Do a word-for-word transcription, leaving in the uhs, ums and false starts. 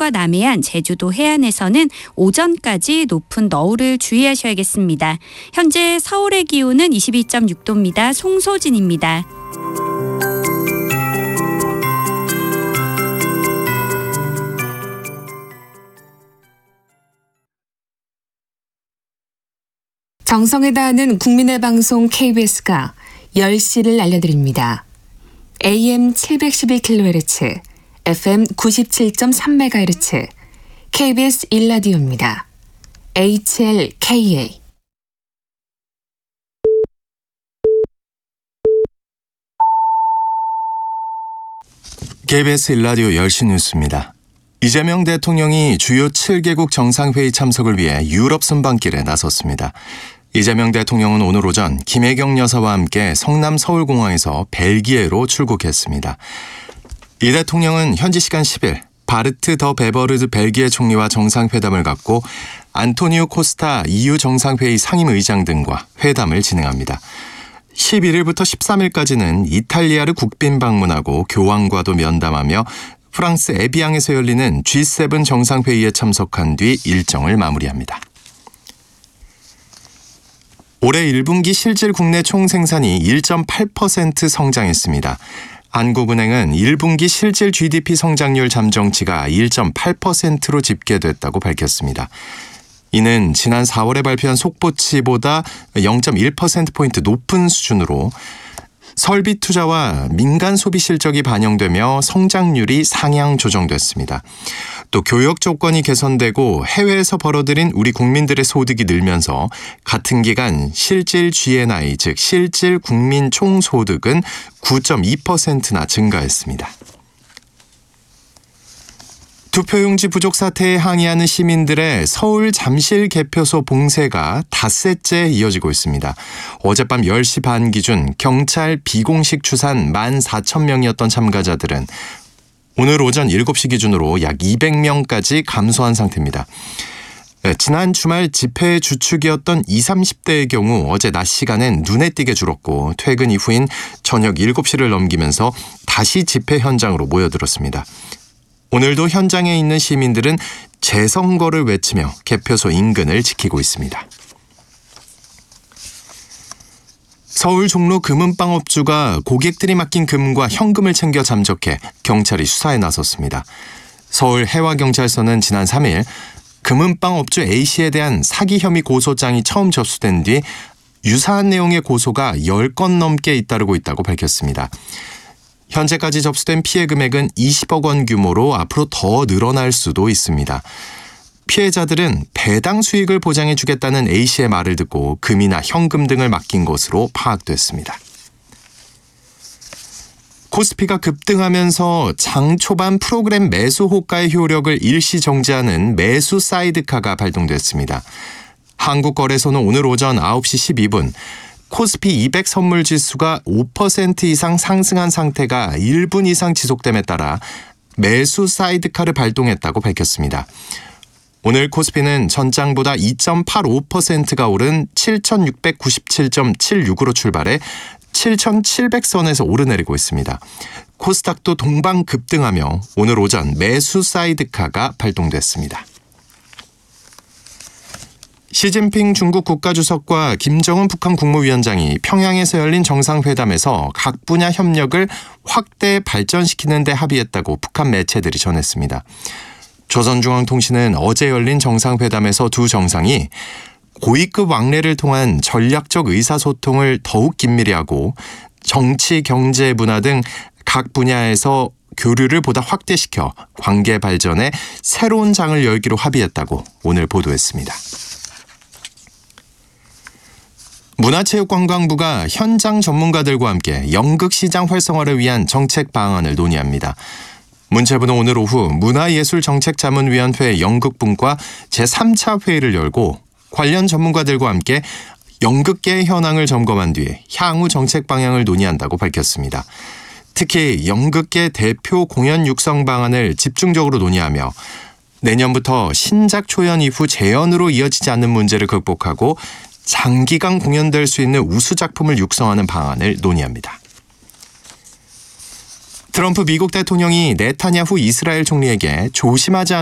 부산과 남해안, 제주도 해안에서는 오전까지 높은 너울을 주의하셔야겠습니다. 현재 서울의 기온은 이십이 점 육 도입니다. 송소진입니다. 정성에 다하는 국민의 방송 케이비에스가 열 시를 알려드립니다. 에이엠 칠백십일 킬로헤르츠, 에프엠 구십칠 점 삼 메가헤르츠, 케이비에스 일 라디오입니다. 에이치엘케이에이. 케이비에스 일 라디오 열 시 뉴스입니다. 이재명 대통령이 주요 칠 개국 정상회의 참석을 위해 유럽 순방길에 나섰습니다. 이재명 대통령은 오늘 오전 김혜경 여사와 함께 성남 서울공항에서 벨기에로 출국했습니다. 이 대통령은 현지 시간 십 일 바르트 더 베버르드 벨기에 총리와 정상회담을 갖고 안토니오 코스타 이유 정상회의 상임의장 등과 회담을 진행합니다. 십일 일부터 십삼 일까지는 이탈리아를 국빈 방문하고 교황과도 면담하며 프랑스 에비앙에서 열리는 지 세븐 정상회의에 참석한 뒤 일정을 마무리합니다. 올해 일 분기 실질 국내 총생산이 일 점 팔 퍼센트 성장했습니다. 한국은행은 일 분기 실질 지디피 성장률 잠정치가 일 점 팔 퍼센트로 집계됐다고 밝혔습니다. 이는 지난 사월에 발표한 속보치보다 영 점 일 퍼센트포인트 높은 수준으로 설비 투자와 민간 소비 실적이 반영되며 성장률이 상향 조정됐습니다. 또 교역 조건이 개선되고 해외에서 벌어들인 우리 국민들의 소득이 늘면서 같은 기간 실질 지엔아이, 즉 실질 국민 총소득은 구 점 이 퍼센트나 증가했습니다. 투표용지 부족 사태에 항의하는 시민들의 서울 잠실 개표소 봉쇄가 닷새째 이어지고 있습니다. 어젯밤 열 시 반 기준 경찰 비공식 추산 만 사천 명이었던 참가자들은 오늘 오전 일곱 시 기준으로 약 이백 명까지 감소한 상태입니다. 지난 주말 집회의 주축이었던 이십, 삼십 대의 경우 어제 낮 시간엔 눈에 띄게 줄었고 퇴근 이후인 저녁 일곱 시를 넘기면서 다시 집회 현장으로 모여들었습니다. 오늘도 현장에 있는 시민들은 재선거를 외치며 개표소 인근을 지키고 있습니다. 서울 종로 금은방업주가 고객들이 맡긴 금과 현금을 챙겨 잠적해 경찰이 수사에 나섰습니다. 서울 해와경찰서는 지난 삼 일 금은방업주 A씨에 대한 사기 혐의 고소장이 처음 접수된 뒤 유사한 내용의 고소가 열 건 넘게 잇따르고 있다고 밝혔습니다. 현재까지 접수된 피해 금액은 이십억 원 규모로 앞으로 더 늘어날 수도 있습니다. 피해자들은 배당 수익을 보장해 주겠다는 A씨의 말을 듣고 금이나 현금 등을 맡긴 것으로 파악됐습니다. 코스피가 급등하면서 장 초반 프로그램 매수 호가의 효력을 일시 정지하는 매수 사이드카가 발동됐습니다. 한국거래소는 오늘 오전 아홉 시 십이 분 코스피 이백 선물 지수가 오 퍼센트 이상 상승한 상태가 일 분 이상 지속됨에 따라 매수 사이드카를 발동했다고 밝혔습니다. 오늘 코스피는 전장보다 이 점 팔오 퍼센트가 오른 칠천육백구십칠 점 칠육으로 출발해 칠천칠백 선에서 오르내리고 있습니다. 코스닥도 동방 급등하며 오늘 오전 매수 사이드카가 발동됐습니다. 시진핑 중국 국가주석과 김정은 북한 국무위원장이 평양에서 열린 정상회담에서 각 분야 협력을 확대 발전시키는 데 합의했다고 북한 매체들이 전했습니다. 조선중앙통신은 어제 열린 정상회담에서 두 정상이 고위급 왕래를 통한 전략적 의사소통을 더욱 긴밀히 하고 정치, 경제, 문화 등 각 분야에서 교류를 보다 확대시켜 관계 발전에 새로운 장을 열기로 합의했다고 오늘 보도했습니다. 문화체육관광부가 현장 전문가들과 함께 연극시장 활성화를 위한 정책 방안을 논의합니다. 문체부는 오늘 오후 문화예술정책자문위원회 연극분과 제삼 차 회의를 열고 관련 전문가들과 함께 연극계의 현황을 점검한 뒤 향후 정책 방향을 논의한다고 밝혔습니다. 특히 연극계 대표 공연 육성 방안을 집중적으로 논의하며 내년부터 신작 초연 이후 재연으로 이어지지 않는 문제를 극복하고 장기간 공연될 수 있는 우수 작품을 육성하는 방안을 논의합니다. 트럼프 미국 대통령이 네타냐후 이스라엘 총리에게 조심하지 않